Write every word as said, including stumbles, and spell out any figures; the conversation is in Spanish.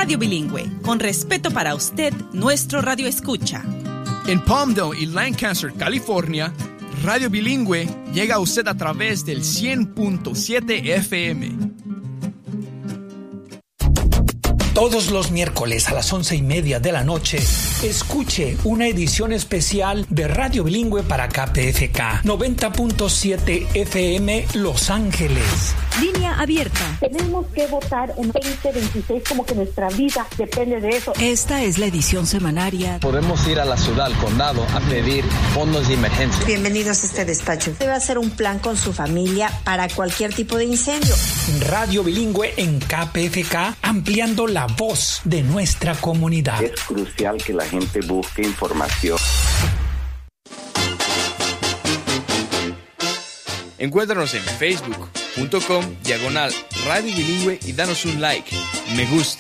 Radio Bilingüe, con respeto para usted, nuestro radio escucha. En Palmdale y Lancaster, California, Radio Bilingüe llega a usted a través del cien punto siete F M. Todos los miércoles a las once y media de la noche, escuche una edición especial de Radio Bilingüe para K P F K noventa punto siete F M Los Ángeles. Línea abierta. Tenemos que votar en veinte veintiséis, como que nuestra vida depende de eso. Esta es la edición semanaria. Podemos ir a la ciudad, al condado, a pedir fondos de emergencia. Bienvenidos a este despacho. Debe hacer un plan con su familia para cualquier tipo de incendio. Radio Bilingüe en K P F K, ampliando la voz de nuestra comunidad. Es crucial que la gente busque información. Encuéntranos en facebook punto com diagonal Radio Bilingüe y danos un like, me gusta.